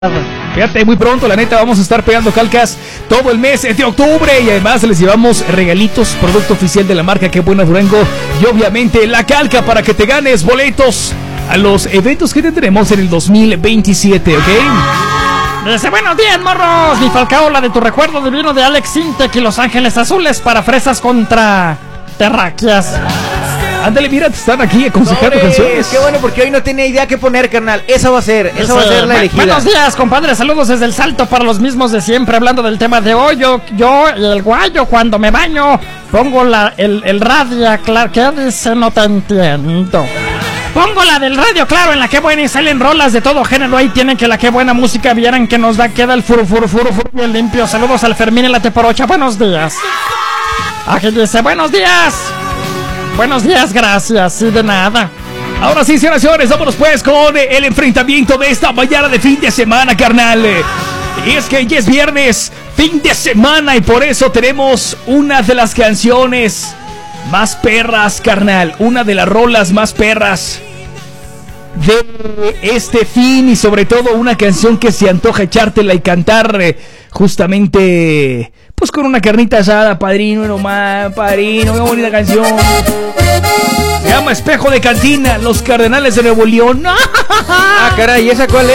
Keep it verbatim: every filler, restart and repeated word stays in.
Fíjate, muy pronto, la neta, vamos a estar pegando calcas todo el mes de octubre y además les llevamos regalitos, producto oficial de la marca Qué Buena Durango y obviamente la calca para que te ganes boletos a los eventos que tendremos en el dos mil veintisiete, ¿ok? Dice, buenos días, morros. Mi Falcao, la de tu recuerdo divino de Alex Sintek y Los Ángeles Azules para Fresas contra Terráqueas. Ándale, mira, te están aquí aconsejando Sobres, canciones. qué bueno, porque hoy no tenía idea qué poner, carnal. Esa va a ser, esa Dice, va a ser la elegida. Buenos días, compadre. Saludos desde el Salto para los mismos de siempre. Hablando del tema de hoy, yo, yo y el guayo, cuando me baño, pongo la, el, el radio, claro. ¿Qué dice? No te entiendo. Pongo la del radio, claro, en la que buena y salen rolas de todo género. Ahí tienen que la que buena música vieran que nos da, queda el furu furu furu furu bien limpio. Saludos al Fermín en la Teporocha. Buenos días. Aquí dice, buenos días. Buenos días, gracias, sí, de nada. Ahora sí, señoras y señores, vámonos pues con el enfrentamiento de esta mañana de fin de semana, carnal. Y es que ya es viernes, fin de semana, y por eso tenemos una de las canciones más perras, carnal. Una de las rolas más perras de este fin, y sobre todo una canción que se antoja echártela y cantar eh, justamente pues con una carnita asada, padrino, nomás, padrino, qué bonita canción. Se llama Espejo de Cantina, Los Cardenales de Nuevo León. Ah, caray, ¿esa cuál es?